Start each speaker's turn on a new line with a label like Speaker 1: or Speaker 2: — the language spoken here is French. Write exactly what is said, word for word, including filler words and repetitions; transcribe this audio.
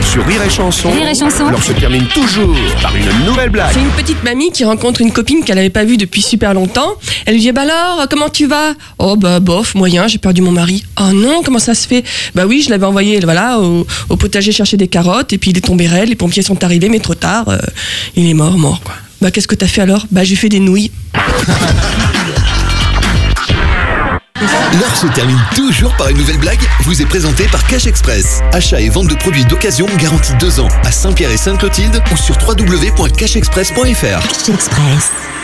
Speaker 1: Sur Rire et Chanson,
Speaker 2: Rire et Chanson.
Speaker 1: l'heure se termine toujours par une nouvelle blague.
Speaker 3: C'est une petite mamie qui rencontre une copine qu'elle n'avait pas vue depuis super longtemps. Elle lui dit, bah alors, comment tu vas? Oh bah bof, moyen, j'ai perdu mon mari. Oh non, comment ça se fait? Bah oui, je l'avais envoyé voilà, au, au potager chercher des carottes, et puis il est tombé raide, les pompiers sont arrivés, mais trop tard, euh, il est mort, mort quoi. Bah qu'est-ce que t'as fait alors? Bah j'ai fait des nouilles.
Speaker 4: L'heure se termine toujours par une nouvelle blague, vous est présentée par Cash Express. Achat et vente de produits d'occasion garantis deux ans à Saint-Pierre et Sainte-Clotilde ou sur w w w point cash express point f r.
Speaker 2: Cash Express.